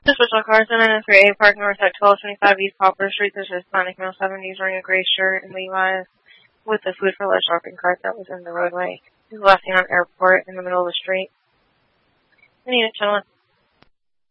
Special car center in 3A Park North at 1225 East Poplar Street. This is Hispanic male 70s wearing a gray shirt and Levi's with a food for less shopping cart that was in the roadway. He was last seen on Airport in the middle of the street. Any unit, gentlemen.